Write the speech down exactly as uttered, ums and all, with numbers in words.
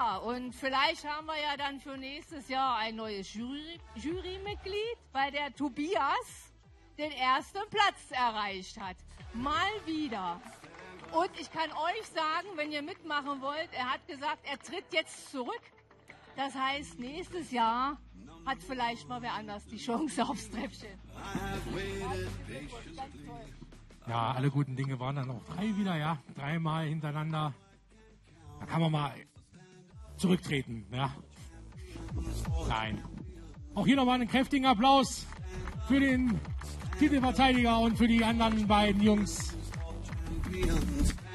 Ja, und vielleicht haben wir ja dann für nächstes Jahr ein neues Jury, Jurymitglied, weil der Tobias den ersten Platz erreicht hat. Mal wieder. Und ich kann euch sagen, wenn ihr mitmachen wollt, er hat gesagt, er tritt jetzt zurück. Das heißt, nächstes Jahr hat vielleicht mal wer anders die Chance aufs Treppchen. Ja, alle guten Dinge waren dann auch drei wieder, ja. Dreimal hintereinander. Da kann man mal zurücktreten, ja. Nein. Auch hier nochmal einen kräftigen Applaus für den Titelverteidiger und für die anderen beiden Jungs.